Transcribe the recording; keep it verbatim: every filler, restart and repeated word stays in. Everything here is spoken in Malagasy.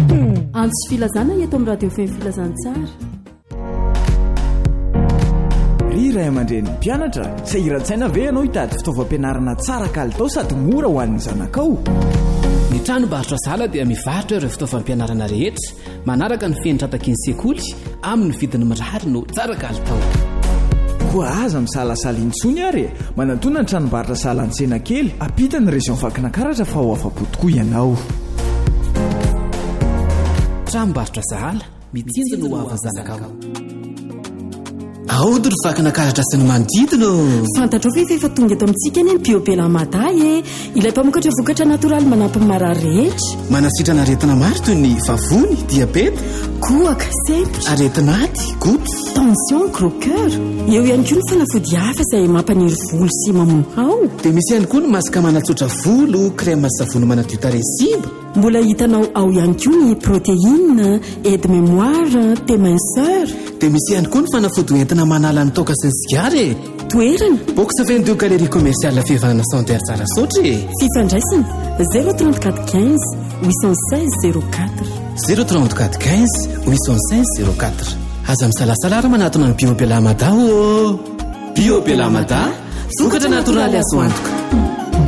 Antsy filazana eto amin'ny radio feny filazantsara. Ry ray aman-dreny mpianatra, sahiran-tsaina ve ianao hitady fitaovam-pianarana tsara kalitao sady mora ho an'ny zanakao? Ny tranombarotra Zala dia mivarotra ireo fitaovam-pianarana rehetra manaraka ny fenitran-takin'ny sekoly amin'ny vidiny mirary no tsara kalitao. Koa aza misalasala intsony ary manantona ny tranombarotra Zala an-tsena kely apita ny région Vakinankaratra fa ho afa-po tokoa ianao. Tranombarotra Zala mitsinjana ho avy zanakao. Aody ry Vakinankaratra sy ny manodidina. Fantatro ve efa tonga eto amintsika eny ny Biobela Maday e. Ilay mpamokatra vokatra natoraly manampy ny marary rehetra. Manasitrana aretina maro toy ny vavony, diabeta, kohaka, sempotra, aretin'aty, gout, tension, gros cœur. Eo ihany koa ny fanafody hafa izay mampaniry volo sy mamohao. Dia misy ihany koa ny masaka manatsotra volo, crème savony manadio tarehy simba. Mbola hitanao ao ihany koa ny protéine, aide mémoire, téminceur. Dia misy ihany koa ny fanafody entina manala ny toaka sy ny sigara. Toerana box vingt-deux galerie commerciale fihavanana Santerre Tsarasotra. Fifandraisana zéro trente-quatre quinze huit cent seize zéro quatre zéro trente-quatre quinze huit cent seize zéro quatre. Aza misalasalara manatona ny Biobela Mada. Biobela Mada, vokatra natoraly azo antoka.